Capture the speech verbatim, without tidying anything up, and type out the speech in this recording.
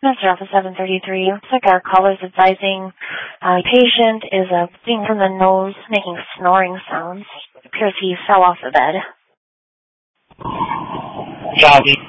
Westminster Office seven thirty-three. Looks like our caller's advising uh, patient is uh, bleeding from the nose, making snoring sounds. It appears he fell off the bed. Copy.